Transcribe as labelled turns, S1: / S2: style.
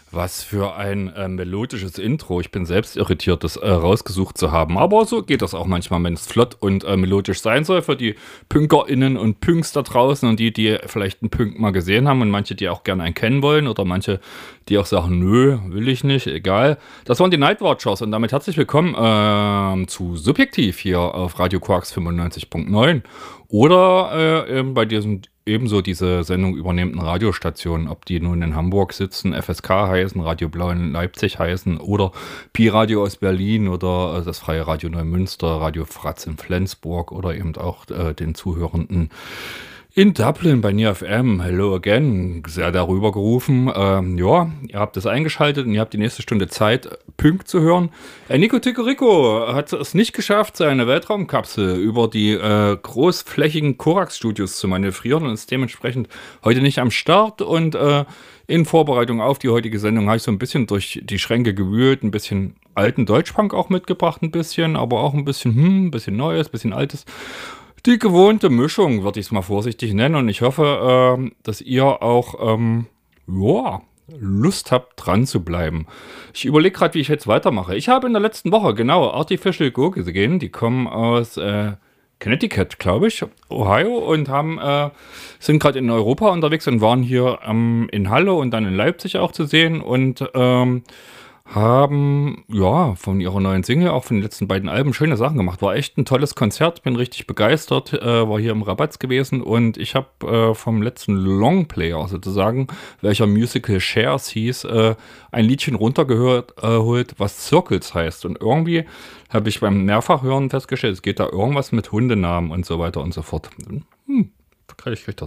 S1: Was für ein melodisches Intro. Ich bin selbst irritiert, das rausgesucht zu haben. Aber so geht das auch manchmal, wenn es flott und melodisch sein soll für die PünkerInnen und Pünks da draußen und die vielleicht einen Pünk mal gesehen haben und manche, die auch gerne einen kennen wollen oder manche, die auch sagen, nö, will ich nicht, egal. Das waren die Nightwatchers und damit herzlich willkommen zu Subjektiv hier auf Radio Quarks 95.9 oder bei diesem ebenso diese Sendung übernehmenden Radiostationen, ob die nun in Hamburg sitzen, FSK heißen, Radio Blau in Leipzig heißen oder Pi-Radio aus Berlin oder das Freie Radio Neumünster, Radio Fratz in Flensburg oder eben auch den Zuhörenden in Dublin bei Near FM. Hello again. Sehr darüber gerufen. Ja, ihr habt es eingeschaltet und ihr habt die nächste Stunde Zeit, Pünk zu hören. Nico Ticorico hat es nicht geschafft, seine Weltraumkapsel über die großflächigen Korax-Studios zu manövrieren und ist dementsprechend heute nicht am Start. Und in Vorbereitung auf die heutige Sendung habe ich so ein bisschen durch die Schränke gewühlt, ein bisschen alten Deutschpunk auch mitgebracht, ein bisschen, aber auch ein bisschen Neues, ein bisschen Altes. Die gewohnte Mischung, würde ich es mal vorsichtig nennen. Und ich hoffe, dass ihr auch Lust habt, dran zu bleiben. Ich überlege gerade, wie ich jetzt weitermache. Ich habe in der letzten Woche, genau, Artificial Go gesehen. Die kommen aus Connecticut, glaube ich, Ohio und sind gerade in Europa unterwegs und waren hier in Halle und dann in Leipzig auch zu sehen und haben, ja, von ihrer neuen Single, auch von den letzten beiden Alben, schöne Sachen gemacht. War echt ein tolles Konzert, bin richtig begeistert, war hier im Rabatz gewesen und ich habe vom letzten Longplayer sozusagen, welcher Musical Shares hieß, ein Liedchen runtergeholt, was Circles heißt. Und irgendwie habe ich beim Mehrfachhören festgestellt, es geht da irgendwas mit Hundenamen und so weiter und so fort. Vielleicht kriege ich